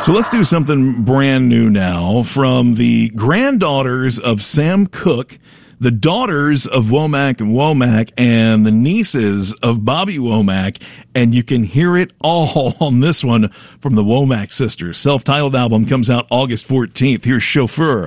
So let's do something brand new now from the granddaughters of Sam Cooke, the daughters of Womack and Womack, and the nieces of Bobby Womack, and you can hear it all on this one from the Womack sisters. Self-titled album comes out August 14th. Here's Chauffeur.